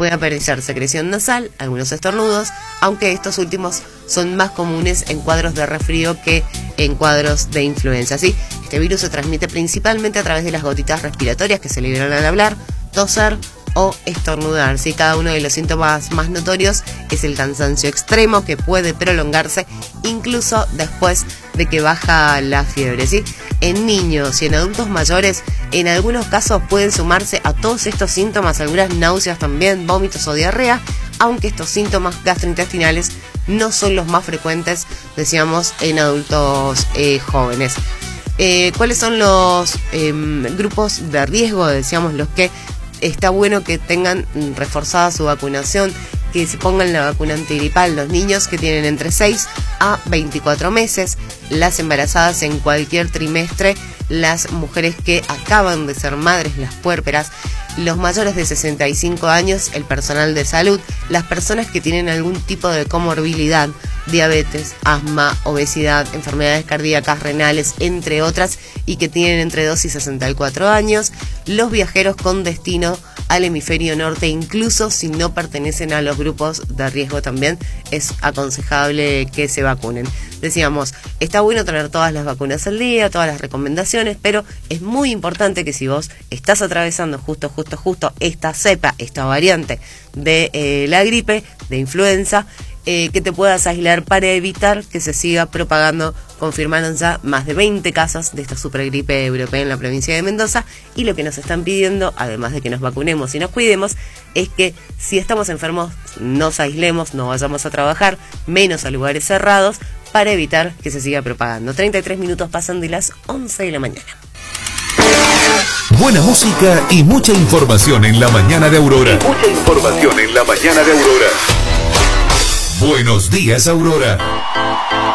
Puede aparecer secreción nasal, algunos estornudos, aunque estos últimos son más comunes en cuadros de resfrío que en cuadros de influenza. ¿Sí? Este virus se transmite principalmente a través de las gotitas respiratorias que se liberan al hablar, toser o estornudar. ¿Sí? Cada uno de los síntomas más notorios es el cansancio extremo, que puede prolongarse incluso después de que baja la fiebre. ¿Sí? En niños y en adultos mayores, en algunos casos pueden sumarse a todos estos síntomas algunas náuseas también, vómitos o diarrea, aunque estos síntomas gastrointestinales no son los más frecuentes, decíamos, en adultos jóvenes. ¿Cuáles son los grupos de riesgo? Decíamos, los que está bueno que tengan reforzada su vacunación, que se pongan la vacuna antigripal, los niños que tienen entre 6 a 24 meses, las embarazadas en cualquier trimestre, las mujeres que acaban de ser madres, las puérperas, los mayores de 65 años, el personal de salud, las personas que tienen algún tipo de comorbilidad, diabetes, asma, obesidad, enfermedades cardíacas, renales, entre otras, y que tienen entre 2 y 64 años, los viajeros con destino al hemisferio norte, incluso si no pertenecen a los grupos de riesgo, también es aconsejable que se vacunen. Decíamos, está bueno tener todas las vacunas al día, todas las recomendaciones, pero es muy importante que si vos estás atravesando justo esta cepa, esta variante de la gripe, de influenza, que te puedas aislar para evitar que se siga propagando. Confirmaron ya más de 20 casos de esta supergripe europea en la provincia de Mendoza, y lo que nos están pidiendo, además de que nos vacunemos y nos cuidemos, es que si estamos enfermos nos aislemos, no vayamos a trabajar, menos a lugares cerrados, para evitar que se siga propagando. 33 minutos pasan de las 11 de la mañana. Buena música y mucha información en la mañana de Aurora. Buenos días, Aurora.